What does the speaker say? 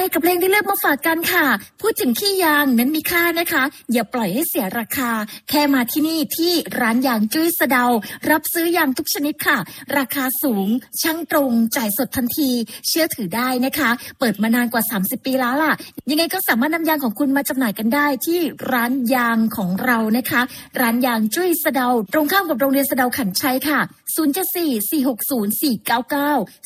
กับเพลงที่เลือกมาฝากกันค่ะพูดถึงขี้ยางนั้นมีค่านะคะอย่าปล่อยให้เสียราคาแค่มาที่นี่ที่ร้านยางจุ้ยสะเดารับซื้อยางทุกชนิดค่ะราคาสูงช่างตรงจ่ายสดทันทีเชื่อถือได้นะคะเปิดมานานกว่า30ปีแล้วล่ะยังไงก็สามารถนำยางของคุณมาจำหน่ายกันได้ที่ร้านยางของเรานะคะร้านยางจุ้ยสะเดาตรงข้ามกับโรงเรียนสะเดาขันชัยค่ะ074 460 499